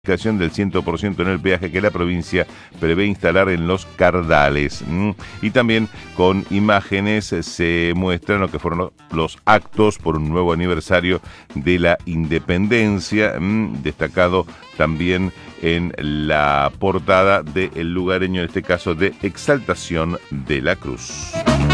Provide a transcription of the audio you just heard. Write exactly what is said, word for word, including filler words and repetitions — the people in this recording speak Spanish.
del cien por ciento en el peaje que la provincia prevé instalar en los Cardales. Y también con imágenes se muestran lo que fueron los actos por un nuevo aniversario de la independencia, destacado también en la portada del lugareño, en este caso de Exaltación de la Cruz.